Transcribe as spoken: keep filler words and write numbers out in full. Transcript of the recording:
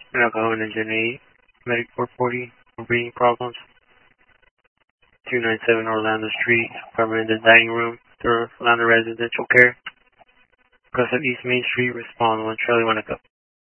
Alcohol and Engine eight, Medic four forty, for breathing problems. two ninety-seven Orlando Street, apartment in the dining room, third Orlando Residential Care. Cross of East Main Street, respond one Charlie one Echo.